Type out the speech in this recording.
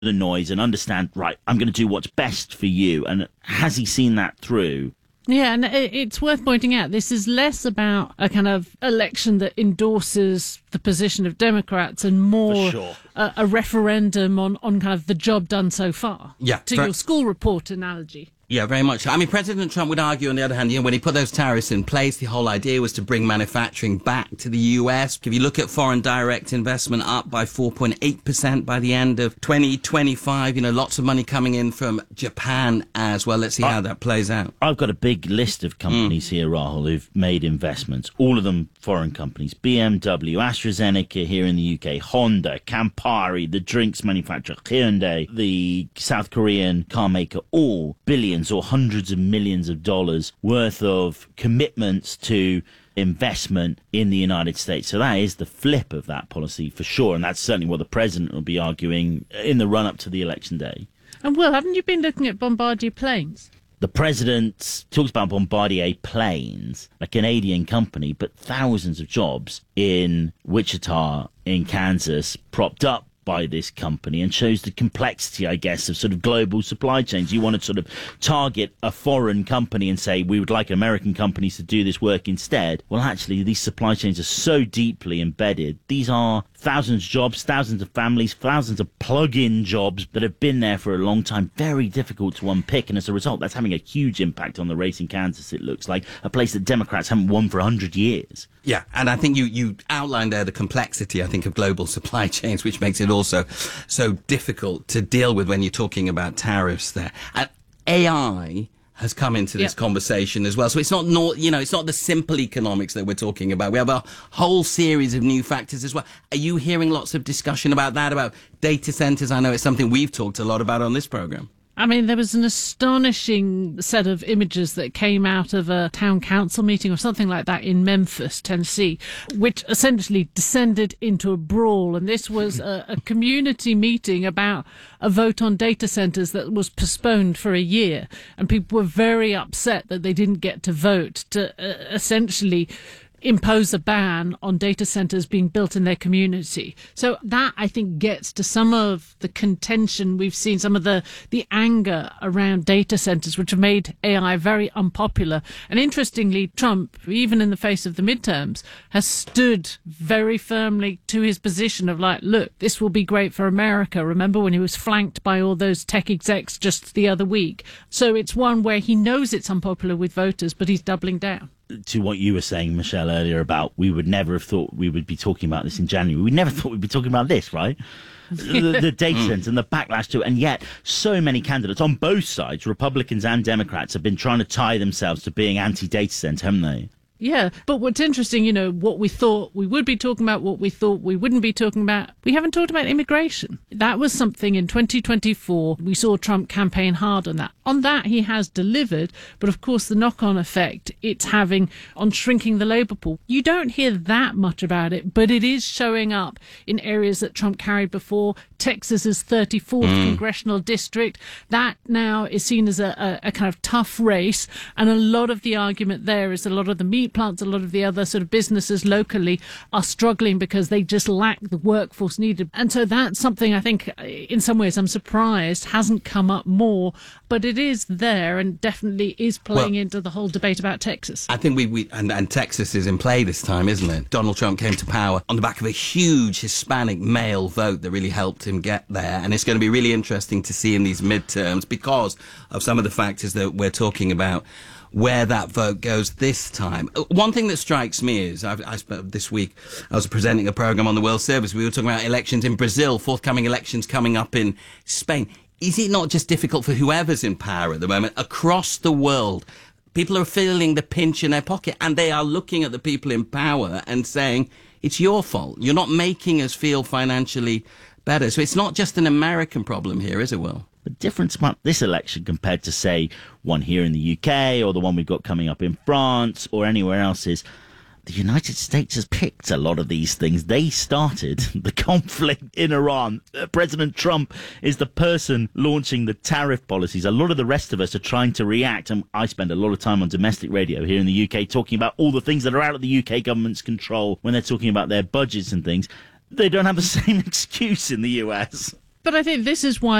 the noise and understand, right, I'm going to do what's best for you. And has he seen that through? Yeah, and it's worth pointing out this is less about a kind of election that endorses the position of Democrats and more a referendum on kind of the job done so far. Yeah, to your school report analogy. Yeah, very much. I mean, President Trump would argue, on the other hand, when he put those tariffs in place, the whole idea was to bring manufacturing back to the US. If you look at foreign direct investment up by 4.8% by the end of 2025, lots of money coming in from Japan as well. Let's see how that plays out. I've got a big list of companies here, Rahul, who've made investments, all of them foreign companies. BMW, AstraZeneca here in the UK, Honda, Campari, the drinks manufacturer, Hyundai, the South Korean car maker, all billions or hundreds of millions of dollars worth of commitments to investment in the United States. So that is the flip of that policy for sure. And that's certainly what the president will be arguing in the run-up to the election day. And Will, haven't you been looking at Bombardier planes? The president talks about Bombardier planes, a Canadian company, but thousands of jobs in Wichita, in Kansas, propped up by this company, and shows the complexity, I guess, of sort of global supply chains. You want to sort of target a foreign company and say, we would like American companies to do this work instead. Well, actually, these supply chains are so deeply embedded. These are thousands of jobs, thousands of families, thousands of plug-in jobs that have been there for a long time. Very difficult to unpick. And as a result, that's having a huge impact on the race in Kansas, it looks like. A place that Democrats haven't won for 100 years. Yeah, and I think you outlined there the complexity, I think, of global supply chains, which makes it also so difficult to deal with when you're talking about tariffs there. And AI has come into this conversation as well. So it's not it's not the simple economics that we're talking about. We have a whole series of new factors as well. Are you hearing lots of discussion about that, about data centers? I know it's something we've talked a lot about on this program. I mean, there was an astonishing set of images that came out of a town council meeting or something like that in Memphis, Tennessee, which essentially descended into a brawl. And this was a community meeting about a vote on data centers that was postponed for a year. And people were very upset that they didn't get to vote to essentially impose a ban on data centers being built in their community. So that, I think, gets to some of the contention we've seen, some of the anger around data centers, which have made AI very unpopular. And interestingly, Trump, even in the face of the midterms, has stood very firmly to his position of like, look, this will be great for America. Remember when he was flanked by all those tech execs just the other week? So it's one where he knows it's unpopular with voters, but he's doubling down. To what you were saying, Michelle, earlier about we would never have thought we would be talking about this in January. We never thought we'd be talking about this, right? the data centers and the backlash to it. And yet so many candidates on both sides, Republicans and Democrats, have been trying to tie themselves to being anti-data center, haven't they? Yeah, but what's interesting, what we thought we would be talking about, what we thought we wouldn't be talking about, we haven't talked about immigration. That was something in 2024. We saw Trump campaign hard on that. On that, he has delivered, but of course the knock-on effect it's having on shrinking the labour pool. You don't hear that much about it, but it is showing up in areas that Trump carried before. Texas's 34th congressional district, that now is seen as a kind of tough race, and a lot of the argument there is a lot of the meat plants, a lot of the other sort of businesses locally are struggling because they just lack the workforce needed. And so that's something I think in some ways I'm surprised hasn't come up more, but it is there and definitely is playing into the whole debate about Texas. I think and Texas is in play this time, isn't it? Donald Trump came to power on the back of a huge Hispanic male vote that really helped him get there. And it's going to be really interesting to see in these midterms because of some of the factors that we're talking about, where that vote goes this time. One thing that strikes me is, this week, I was presenting a program on the World Service. We were talking about elections in Brazil, forthcoming elections coming up in Spain. Is it not just difficult for whoever's in power at the moment? Across the world, people are feeling the pinch in their pocket, and they are looking at the people in power and saying, it's your fault. You're not making us feel financially better. So it's not just an American problem here, is it, Will? The difference about this election compared to, say, one here in the UK or the one we've got coming up in France or anywhere else is the United States has picked a lot of these things. They started the conflict in Iran. President Trump is the person launching the tariff policies. A lot of the rest of us are trying to react. And I spend a lot of time on domestic radio here in the UK talking about all the things that are out of the UK government's control when they're talking about their budgets and things. They don't have the same excuse in the US. But I think this is why